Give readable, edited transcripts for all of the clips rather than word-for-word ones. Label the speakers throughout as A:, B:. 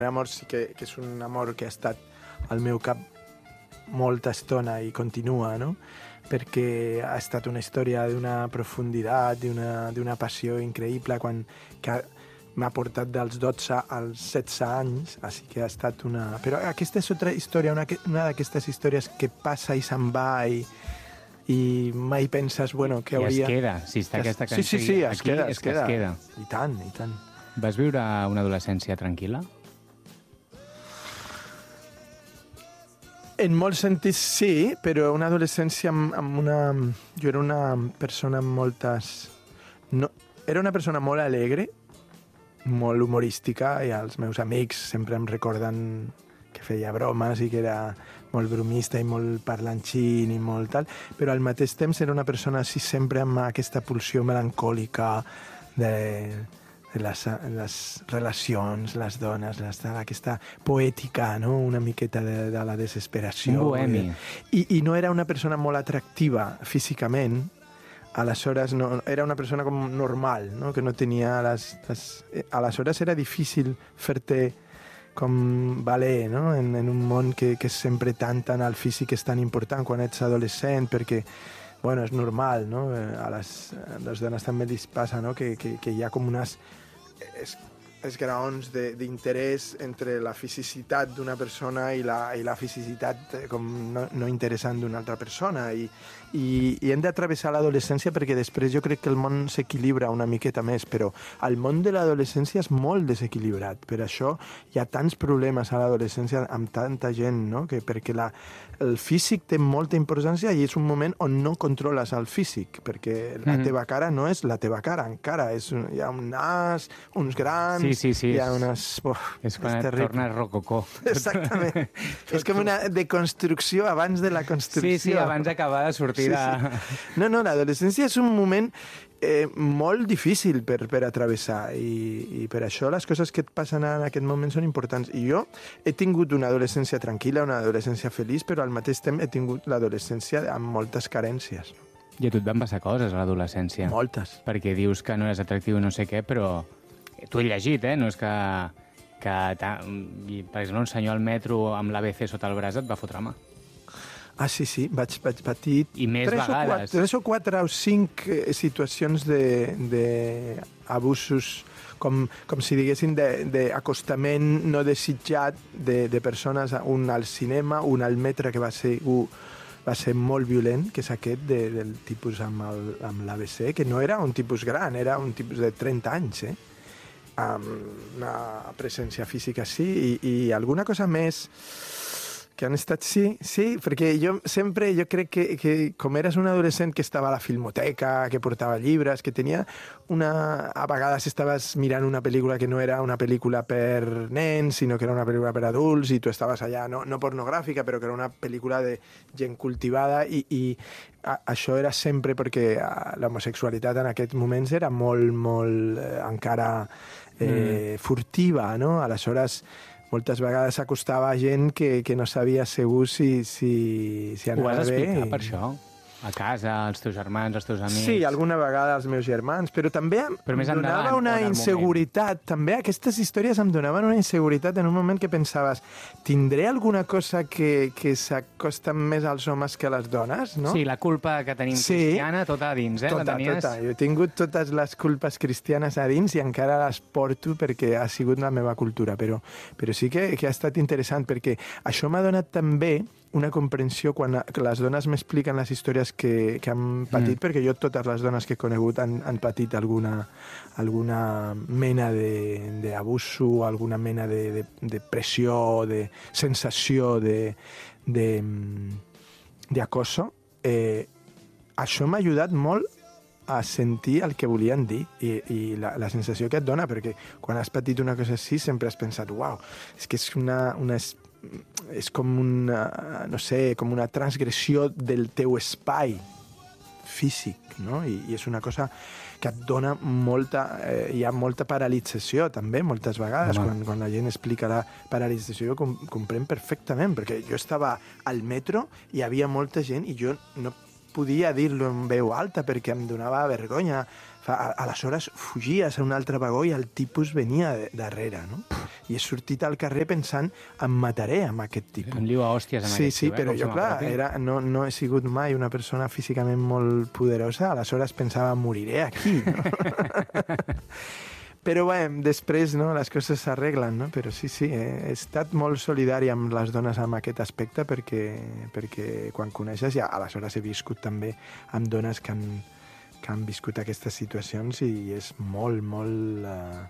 A: L'amor sí que és un amor que ha estat al meu cap molta estona i continua, no? Perquè ha estat una història d'una profunditat, d'una passió increïble, que m'ha portat dels 12 als 16 anys, així que ha estat una... Però aquesta és altra història, una d'aquestes històries que passa i se'n va i mai penses, bueno, que hauria...
B: I es queda, si està aquesta cançó.
A: Sí, es queda.
B: Es queda.
A: I tant.
B: Vas viure una adolescència tranquil·la?
A: En molts sentits sí, però una adolescència amb una... Jo era una persona amb moltes... No, era una persona molt alegre, molt humorística, i els meus amics sempre em recorden que feia bromes i que era molt bromista i molt parlanxín i molt tal, però al mateix temps era una persona així sempre amb aquesta pulsió melancòlica de les relacions, les dones, aquesta poètica, no? Una miqueta de la desesperació.
B: Un bohemi.
A: I no era una persona molt atractiva físicament, aleshores no, era una persona com normal, no? Que no tenia aleshores era difícil fer-te com valer, no? En un món que és sempre tan al físic, és tan important quan ets adolescent, perquè bueno, és normal, no? A les dones també els passa, no? Que hi ha com unes esgraons d'interès entre la fisicitat d'una persona i la fisicitat com no interessant d'una altra persona i hem d'atravessar l'adolescència perquè després jo crec que el món s'equilibra una miqueta més, però el món de l'adolescència és molt desequilibrat, per això hi ha tants problemes a l'adolescència amb tanta gent, no? Perquè el físic té molta importància i és un moment on no controles el físic, perquè la teva cara no és la teva cara, encara hi ha un nas, uns grans,
B: sí.
A: Hi ha unes...
B: És quan et torna rococó.
A: Exactament. És com una deconstrucció abans de la construcció.
B: Sí, abans d'acabar de sortir de...
A: No, l'adolescència és un moment molt difícil per atravessar i per això les coses que et passen en aquest moment són importants. I jo he tingut una adolescència tranquil·la, una adolescència feliç, però al mateix temps he tingut l'adolescència amb moltes carències.
B: I a tu et van passar coses a l'adolescència?
A: Moltes.
B: Perquè dius que no eres atractiu no sé què, però tu he llegit, no és que per exemple un senyor al metro amb l'ABC sota el braç et va fotre mà.
A: Ah, sí, vaig patir
B: I més vegades.
A: 3 o 4 o 5 situacions d'abusos, com si diguéssim, d'acostament no desitjat de persones, un al cinema, un al metro, que va ser molt violent, que és aquest del tipus amb l'ABC, que no era un tipus gran, era un tipus de 30 anys, amb una presència física i alguna cosa més que han estat sí, perquè jo crec que com eres un adolescent que estava a la filmoteca, que portava llibres, que tenia a vegades estaves mirant una pel·lícula que no era una pel·lícula per nens, sinó que era una pel·lícula per adults, i tu estaves allà, no pornogràfica, però que era una pel·lícula de gent cultivada, i això era sempre perquè l'homosexualitat en aquests moments era molt encara furtiva, no? Aleshores moltes vegades s'acostava gent que no sabia segur si anava bé.
B: Ho vas explicar per això? A casa, als teus germans, als teus amics?
A: Sí, alguna vegada als meus germans, però també em donava una inseguretat. També aquestes històries em donaven una inseguretat en un moment que pensaves, tindré alguna cosa que s'acosta més als homes que a les dones, no?
B: Sí, la culpa que tenim cristiana, tota a dins,
A: Tota. Jo he tingut totes les culpes cristianes a dins i encara les porto perquè ha sigut la meva cultura, però sí que ha estat interessant, perquè això m'ha donat també una comprensió quan les dones m'expliquen les històries que han patit, perquè jo totes les dones que he conegut han patit alguna mena d'abuso, alguna mena de pressió, de sensació d'acoso. Això m'ha ajudat molt a sentir el que volien dir i la sensació que et dona, perquè quan has patit una cosa així sempre has pensat, uau, és que és com no sé, com una transgressió del teu espai físic, no? I és una cosa que et dona hi ha molta paralització també, moltes vegades, quan la gent explica la paralització, jo comprenc perfectament, perquè jo estava al metro i hi havia molta gent i jo no podia dir-lo en veu alta perquè em donava vergonya. Aleshores fugies a un altre vagó i el tipus venia darrere, no? I he sortit al carrer pensant em mataré amb aquest tipus.
B: Em liu a hòsties amb aquest
A: Sí, però jo, clar, no he sigut mai una persona físicament molt poderosa, aleshores pensava, moriré aquí, no? Però bé, després no, les coses s'arreglen, no? Però sí, he estat molt solidari amb les dones en aquest aspecte perquè quan coneixes ja, aleshores he viscut també amb dones que han viscut aquestes situacions i és molt, molt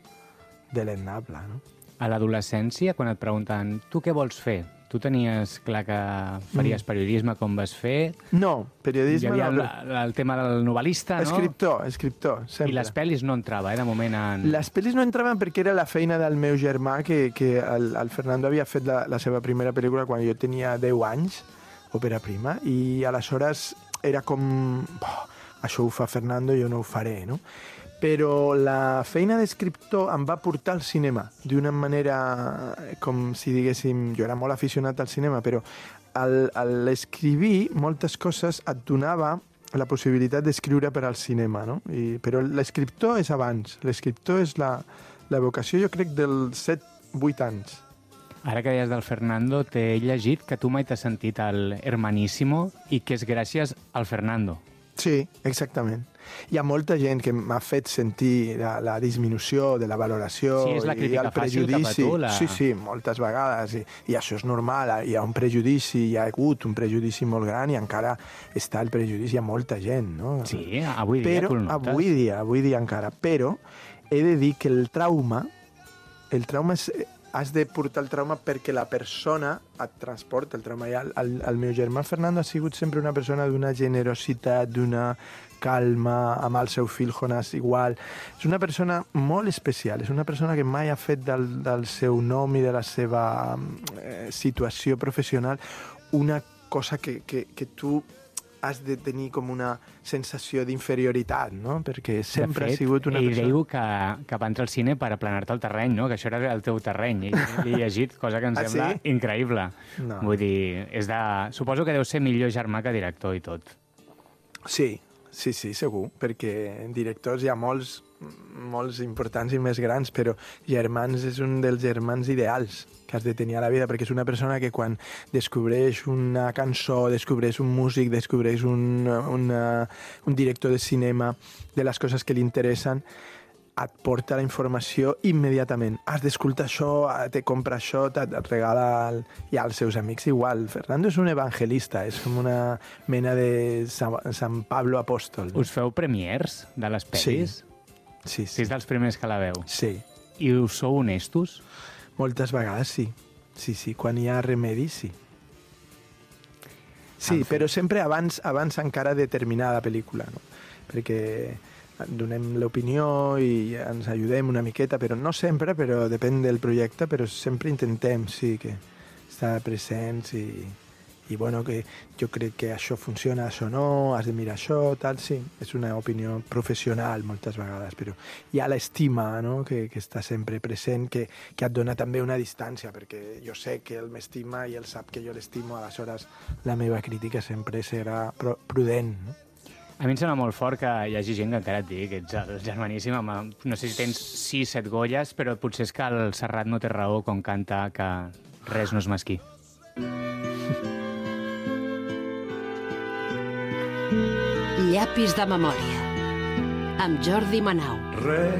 A: delenable, no?
B: A l'adolescència, quan et pregunten tu què vols fer? Tu tenies clar que faries periodisme com vas fer?
A: No, periodisme
B: no. Hi havia
A: no.
B: el tema del novel·lista, no?
A: Escriptor, sempre.
B: I les pel·lis no entrava, de moment en...
A: Les pel·lis no entraven perquè era la feina del meu germà, que el Fernando havia fet la seva primera pel·lícula quan jo tenia 10 anys, òpera prima, i aleshores era com... això ho fa Fernando, jo no ho faré, no? Però la feina d'escriptor em va portar al cinema d'una manera, com si diguéssim, jo era molt aficionat al cinema, però a l'escrivir moltes coses et donava la possibilitat d'escriure per al cinema, no? Però l'escriptor és abans, l'escriptor és la vocació, jo crec, dels 7-8 anys.
B: Ara que deies del Fernando, t'he llegit que tu mai t'has sentit el Hermaníssimo i que és gràcies al Fernando.
A: Sí, exactament. Hi ha molta gent que m'ha fet sentir la disminució de la valoració
B: i el prejudici.
A: Sí, moltes vegades. I això és normal. Hi ha un prejudici, hi ha hagut un prejudici molt gran i encara està el prejudici. Hi ha molta gent, no?
B: Sí, avui dia tu el notes.
A: Avui dia encara. Però he de dir que el trauma és... Has de portar el trauma perquè la persona et transporta el trauma. El meu germà Fernando ha sigut sempre una persona d'una generositat, d'una calma, amb el seu fill Jonás igual. És una persona molt especial, és una persona que mai ha fet del seu nom i de la seva situació professional una cosa que tu has de tenir com una sensació d'inferioritat, no? Perquè sempre ha sigut una persona...
B: Ell diu que va entrar al cine per aplanar-te el terreny, no? Que això era el teu terreny. L'he llegit, cosa que em sembla increïble. No. Vull dir, suposo que deu ser millor germà que director i tot.
A: Sí, segur, perquè directors hi ha molts importants i més grans, però germans és un dels germans ideals que has de tenir a la vida, perquè és una persona que quan descobreix una cançó, descobreix un músic, descobreix un director de cinema, de les coses que li interessen, et porta la informació immediatament. Has d'escoltar això, te compra això, et regala... I als seus amics igual. Fernando és un evangelista, és com una mena de Sant Pablo apòstol.
B: Us feu premiers de les pel·lis?
A: Sí.
B: És dels primers que la veu?
A: Sí.
B: I us sou honestos?
A: Moltes vegades sí. Sí, quan hi ha remedi, sí. Sí, però sempre abans encara de terminar la pel·lícula, no? Perquè donem l'opinió i ens ajudem una miqueta, però no sempre, però depèn del projecte, però sempre intentem, sí, que estar presents i bueno, que jo crec que això funciona, això no, has de mirar això, tal, sí. És una opinió professional moltes vegades, però hi ha l'estima, no?, que està sempre present, que et dona també una distància, perquè jo sé que ell m'estima i ell sap que jo l'estimo, aleshores la meva crítica sempre serà prudent, no?
B: A mi em sembla molt fort que hi hagi gent que encara et digui que ets el germaníssim. No sé si tens 6-7 Goyes, però potser és que el Serrat no té raó quan canta que res no és mesquí.
C: Llapis de memòria, amb Jordi Manau.
D: Res